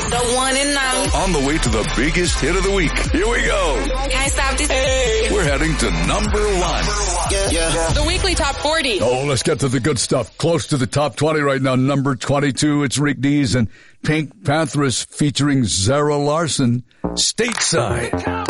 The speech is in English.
The one and none. On the way to the biggest hit of the week. Here we go. Can't stop this. Hey. We're heading to number 1. Yeah. The weekly top 40. Oh, let's get to the good stuff. Close to the top 20 right now. Number 22, it's Rick Dees and Pink Panthers featuring Zara Larson, Stateside.